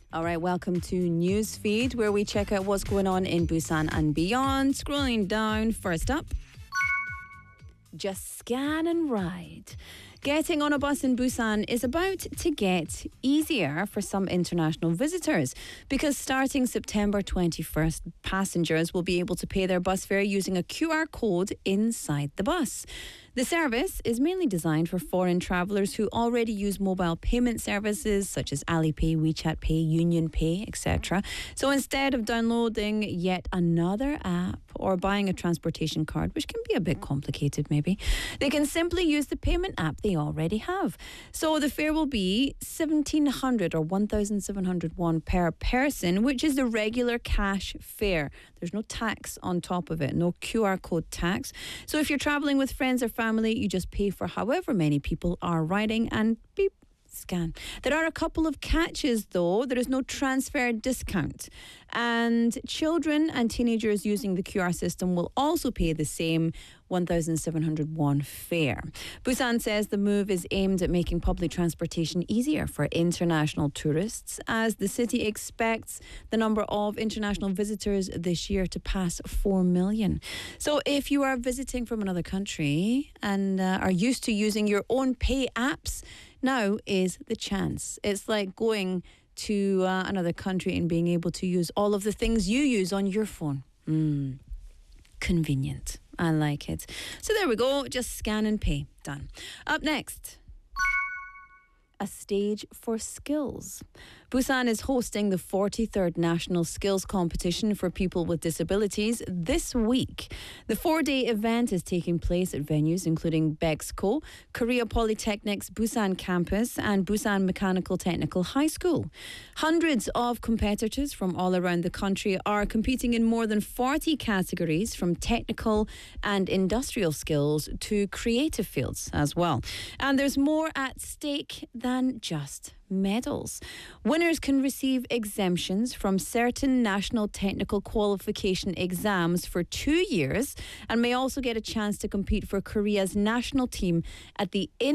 All right, welcome to Newsfeed, where we check out what's going on in Busan and beyond. Scrolling down, first up, just scan and ride. Getting on a bus in Busan is about to get easier for some international visitors because starting September 21st, passengers will be able to pay their bus fare using a QR code inside the bus. The service is mainly designed for foreign travellers who already use mobile payment services such as Alipay, WeChat Pay, Union Pay, etc. So instead of downloading yet another app or buying a transportation card, which can be a bit complicated maybe, they can simply use the payment app they already have. So the fare will be 1,700 or 1,700 won per person, which is the regular cash fare. There's no tax on top of it, no QR code tax. So if you're travelling with friends or family, you just pay for however many people are riding and beep, scan. There are a couple of catches though. There is no transfer discount, and children and teenagers using the QR system will also pay the same 1,700 won fare. Busan says the move is aimed at making public transportation easier for international tourists, as the city expects the number of international visitors this year to pass 4 million. So if you are visiting from another country and are used to using your own pay apps, now is the chance. It's like going to another country and being able to use all of the things you use on your phone. Convenient. I like it. So there we go. Just scan and pay. Done. Up next, a stage for skills. Busan is hosting the 43rd National Skills Competition for people with disabilities this week. The 4-day event is taking place at venues including Bexco, Korea Polytechnic's Busan campus and Busan Mechanical Technical High School. Hundreds of competitors from all around the country are competing in more than 40 categories, from technical and industrial skills to creative fields as well. And there's more at stake than just medals. Winners can receive exemptions from certain national technical qualification exams for 2 years and may also get a chance to compete for Korea's national team at the